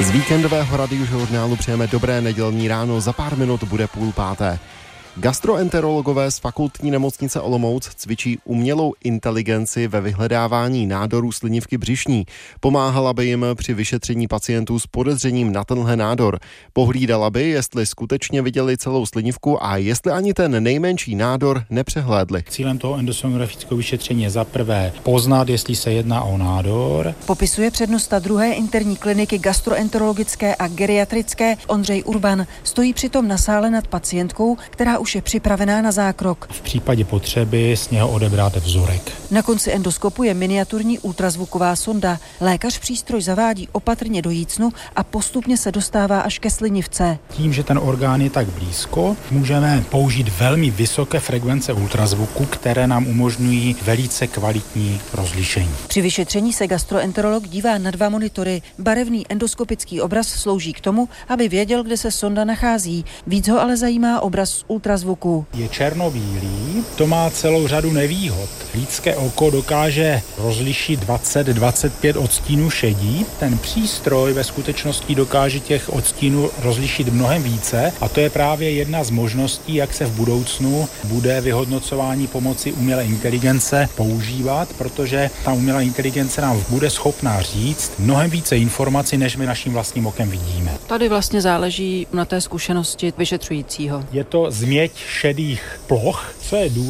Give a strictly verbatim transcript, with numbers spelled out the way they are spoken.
Z víkendového radiožurnálu přejeme dobré nedělní ráno, za pár minut bude půl páté. Gastroenterologové z Fakultní nemocnice Olomouc cvičí umělou inteligenci ve vyhledávání nádorů slinivky břišní. Pomáhala by jim při vyšetření pacientů s podezřením na tenhle nádor. Pohlídala by, jestli skutečně viděli celou slinivku a jestli ani ten nejmenší nádor nepřehlédli. Cílem toho endosonografického vyšetření je za prvé poznat, jestli se jedná o nádor. Popisuje přednosta druhé interní kliniky gastroenterologické a geriatrické Ondřej Urban. Stojí přitom na sále nad pacientkou, která už je připravená na zákrok. V případě potřeby z něho odebráte vzorek. Na konci endoskopu je miniaturní ultrazvuková sonda. Lékař přístroj zavádí opatrně do jícnu a postupně se dostává až ke slinivce. Tím, že ten orgán je tak blízko, můžeme použít velmi vysoké frekvence ultrazvuku, které nám umožňují velice kvalitní rozlišení. Při vyšetření se gastroenterolog dívá na dva monitory. Barevný endoskopický obraz slouží k tomu, aby věděl, kde se sonda nachází. Víc ho ale zajímá obraz z ultrazvuku. Je černobílý, to má celou řadu nevýhod. Lidské oko dokáže rozlišit dvacet až dvacet pět odstínů šedí. Ten přístroj ve skutečnosti dokáže těch odstínů rozlišit mnohem více a to je právě jedna z možností, jak se v budoucnu bude vyhodnocování pomocí umělé inteligence používat, protože ta umělá inteligence nám bude schopná říct mnohem více informací, než my naším vlastním okem vidíme. Tady vlastně záleží na té zkušenosti vyšetřujícího. Je to změť šedých ploch, co je důležité.